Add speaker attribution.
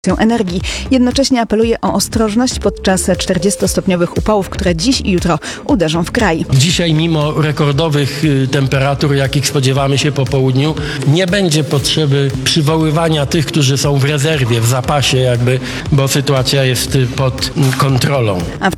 Speaker 1: Energii. Jednocześnie apeluje o ostrożność podczas 40-stopniowych upałów, które dziś i jutro uderzą w kraj.
Speaker 2: Dzisiaj mimo rekordowych temperatur, jakich spodziewamy się po południu, nie będzie potrzeby przywoływania tych, którzy są w rezerwie, w zapasie bo sytuacja jest pod kontrolą.